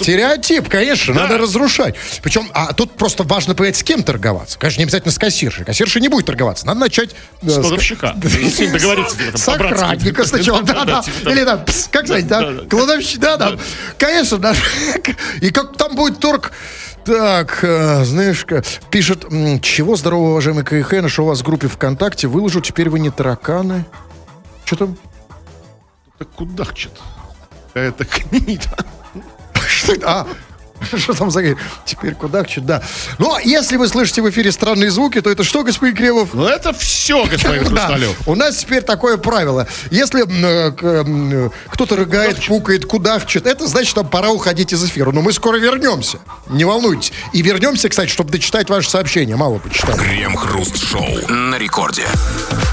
Стереотип, конечно, надо разрушать. Причем, тут просто важно понять, с кем торговаться. Конечно, не обязательно с кассиршей. Кассирша не будет торговаться. Надо начать... С кладовщика. С ним договориться. С охранника сначала, да. Или там, как сказать, да, кладовщик, да. Конечно, да. И как там будет торг... Так, знаешь, пишет, чего здорово, уважаемый КХ, нашел вас в группе ВКонтакте, выложу, теперь вы не тараканы. Что там? Это кудахчет. Это книга. Что там за... Теперь кудахчет, да. Ну, если вы слышите в эфире странные звуки, то это что, господин Кремов? Ну, это все, господин Хрусталев. У нас теперь такое правило. Если кто-то рыгает, пукает, кудахчет, это значит, нам пора уходить из эфира. Но мы скоро вернемся. Не волнуйтесь. И вернемся, кстати, чтобы дочитать ваше сообщение. Мало почитать. Крем-хруст-шоу на рекорде.